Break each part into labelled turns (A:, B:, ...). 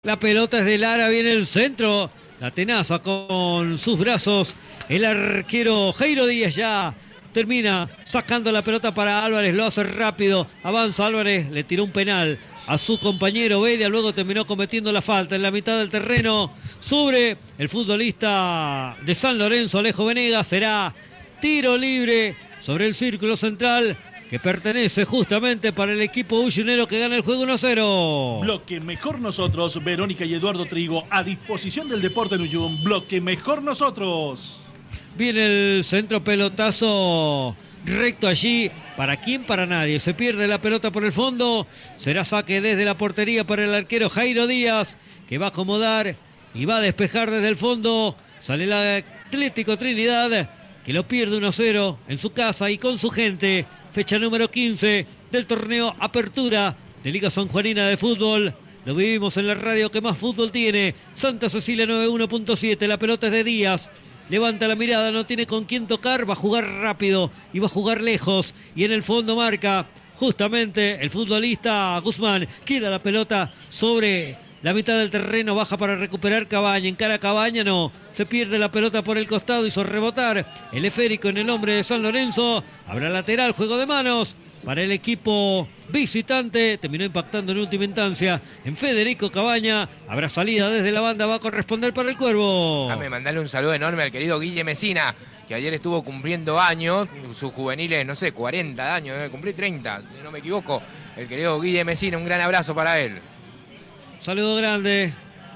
A: La pelota es de Lara, viene el centro. La tenaza con sus brazos. El arquero Jairo Díaz ya termina sacando la pelota para Álvarez. Lo hace rápido. Avanza Álvarez. Le tiró un penal a su compañero Bedia. Luego terminó cometiendo la falta en la mitad del terreno sobre el futbolista de San Lorenzo, Alejo Venegas. Será tiro libre sobre el círculo central, que pertenece justamente para el equipo ullunero, que gana el juego 1-0.
B: Bloque Mejor Nosotros, Verónica y Eduardo Trigo, a disposición del deporte en Uyun. Bloque Mejor Nosotros.
A: Viene el centro, pelotazo recto allí. ¿Para quién? Para nadie. Se pierde la pelota por el fondo. Será saque desde la portería para el arquero Jairo Díaz, que va a acomodar y va a despejar desde el fondo. Sale el Atlético Trinidad, que lo pierde 1-0 en su casa y con su gente. Fecha número 15 del torneo Apertura de Liga Sanjuanina de Fútbol. Lo vivimos en la radio que más fútbol tiene. Santa Cecilia 91.7. La pelota es de Díaz. Levanta la mirada, no tiene con quién tocar. Va a jugar rápido y va a jugar lejos. Y en el fondo marca justamente el futbolista Guzmán. Queda la pelota sobre la mitad del terreno, baja para recuperar Cabaña. Encara Cabaña, no. Se pierde la pelota por el costado, hizo rebotar el esférico en el hombre de San Lorenzo. Habrá lateral, juego de manos para el equipo visitante. Terminó impactando en última instancia en Federico Cabaña. Habrá salida desde la banda, va a corresponder para el Cuervo.
C: Déjame mandarle un saludo enorme al querido Guille Mesina, que ayer estuvo cumpliendo años. Sus juveniles, no sé, 40 años, debe cumplir 30, si no me equivoco. El querido Guille Mesina, un gran abrazo para él.
A: Saludo grande.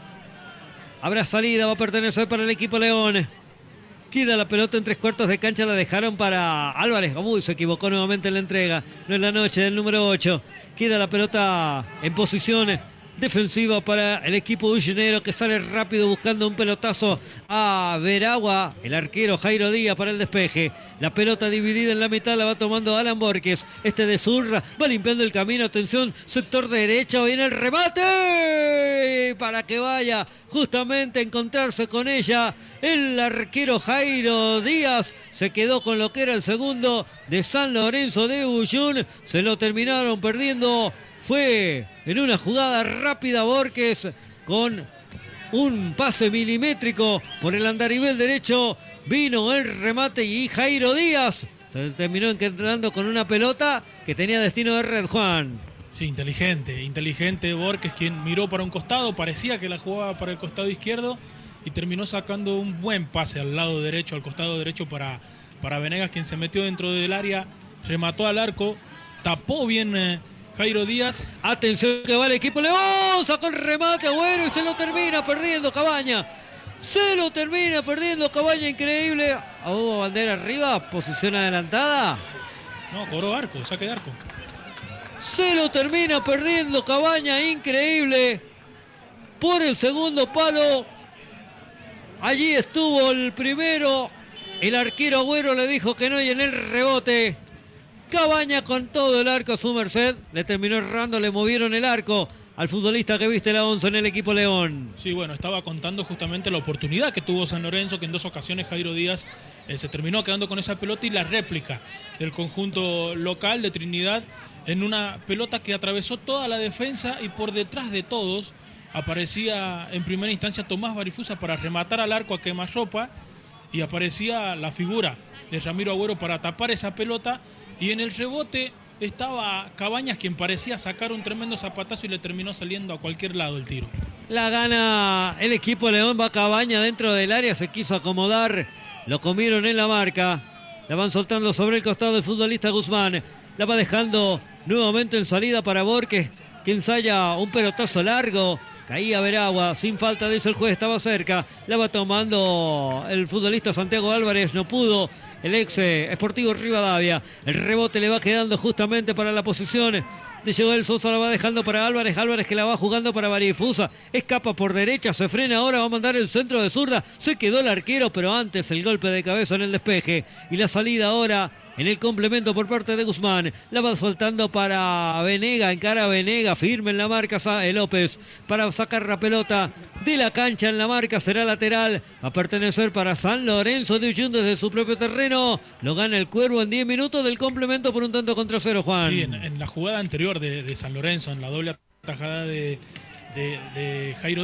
A: Habrá salida, va a pertenecer para el equipo León. Queda la pelota en 3/4 de cancha, la dejaron para Álvarez. Uy, se equivocó nuevamente en la entrega. No es la noche del número 8. Queda la pelota en posición defensiva para el equipo ullunero, que sale rápido buscando un pelotazo a Veragua. El arquero Jairo Díaz para el despeje. La pelota dividida en la mitad la va tomando Alan Borges. Este de zurda va limpiando el camino. Atención, sector derecha. Viene el remate para que vaya justamente a encontrarse con ella. El arquero Jairo Díaz se quedó con lo que era el segundo de San Lorenzo de Uyun. Se lo terminaron perdiendo. Fue en una jugada rápida Borges con un pase milimétrico por el andarivel derecho. Vino el remate y Jairo Díaz se terminó encontrando con una pelota que tenía destino de red, Juan.
D: Sí, inteligente Borges, quien miró para un costado, parecía que la jugaba para el costado izquierdo y terminó sacando un buen pase al lado derecho, al costado derecho para Venegas, quien se metió dentro del área, remató al arco, tapó bien Jairo Díaz.
A: Atención que va el equipo León, sacó el remate Agüero y se lo termina perdiendo Cabaña. Se lo termina perdiendo Cabaña, increíble. Hubo bandera arriba, posición adelantada.
D: No, cobró arco, saque de arco.
A: Se lo termina perdiendo Cabaña, increíble. Por el segundo palo. Allí estuvo el primero. El arquero Agüero le dijo que no y en el rebote Cabaña con todo el arco a su merced. Le terminó errando, le movieron el arco al futbolista que viste la 11 en el equipo León.
D: Sí, bueno, estaba contando justamente la oportunidad que tuvo San Lorenzo, que en 2 ocasiones Jairo Díaz se terminó quedando con esa pelota, y la réplica del conjunto local de Trinidad en una pelota que atravesó toda la defensa, y por detrás de todos aparecía en primera instancia Tomás Barifusa para rematar al arco a quemarropa, y aparecía la figura de Ramiro Agüero para tapar esa pelota. Y en el rebote estaba Cabañas, quien parecía sacar un tremendo zapatazo y le terminó saliendo a cualquier lado el tiro.
A: La gana el equipo León, va Cabaña dentro del área, se quiso acomodar, lo comieron en la marca. La van soltando sobre el costado del futbolista Guzmán. La va dejando nuevamente en salida para Borges, que ensaya un pelotazo largo. Caía Veragua, sin falta, dice el juez, estaba cerca. La va tomando el futbolista Santiago Álvarez, no pudo el ex Sportivo Rivadavia. El rebote le va quedando justamente para la posición de Joel Sosa, la va dejando para Álvarez. Álvarez, que la va jugando para Barifusa. Escapa por derecha, se frena ahora, va a mandar el centro de zurda. Se quedó el arquero, pero antes el golpe de cabeza en el despeje. Y la salida ahora en el complemento por parte de Guzmán. La va soltando para Venega, encara Venega, firme en la marca López para sacar la pelota de la cancha. En la marca será lateral, va a pertenecer para San Lorenzo de Uyun desde su propio terreno. Lo gana el Cuervo en 10 minutos del complemento por 1-0, Juan.
D: Sí, en la jugada anterior de San Lorenzo, en la doble atajada de de Jairo